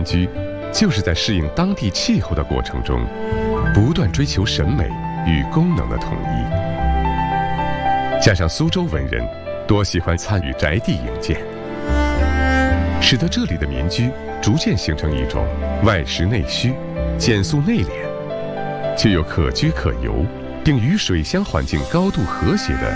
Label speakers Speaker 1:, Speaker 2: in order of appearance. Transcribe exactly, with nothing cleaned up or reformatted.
Speaker 1: 居，就是在适应当地气候的过程中，不断追求审美与功能的统一。加上苏州文人多喜欢参与宅地营建，使得这里的民居逐渐形成一种外实内虚、简素内敛，却又可居可游，并与水乡环境高度和谐的